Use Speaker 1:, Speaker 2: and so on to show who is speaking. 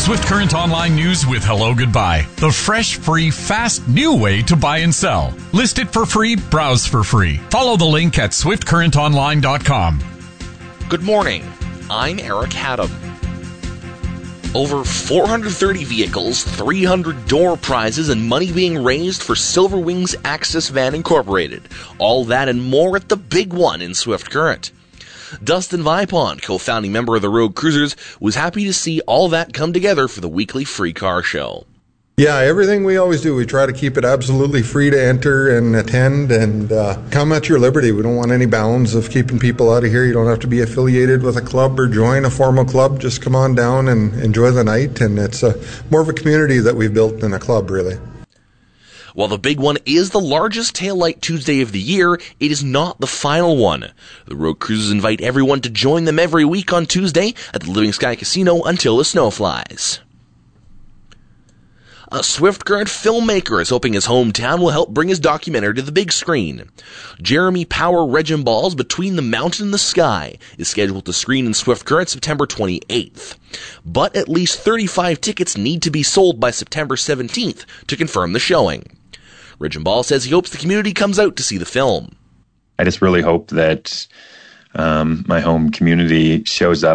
Speaker 1: Swift Current Online News with Hello Goodbye. The fresh, free, fast, new way to buy and sell. List it for free, browse for free. Follow the link at swiftcurrentonline.com.
Speaker 2: Good morning. I'm Eric Haddam. Over 430 vehicles, 300 door prizes, and money being raised for Silver Wings Access Van Incorporated. All that and more at the big one in Swift Current. Dustin Vipond, co-founding member of the Road Cruisers, was happy to see all that come together for the weekly free car show.
Speaker 3: Yeah, everything we always do, we try to keep it absolutely free to enter and attend, and come at your liberty. We don't want any bounds of keeping people out of here. You don't have to be affiliated with a club or join a formal club. Just come on down and enjoy the night, and it's more of a community that we've built than a club, really.
Speaker 2: While the big one is the largest Taillight Tuesday of the year, it is not the final one. The Road Cruisers invite everyone to join them every week on Tuesday at the Living Sky Casino until the snow flies. A Swift Current filmmaker is hoping his hometown will help bring his documentary to the big screen. Jeremy Power Regimball's Between the Mountain and the Sky is scheduled to screen in Swift Current September 28th. But at least 35 tickets need to be sold by September 17th to confirm the showing. Regimball says he hopes the community comes out to see the film.
Speaker 4: I just really hope that my home community shows up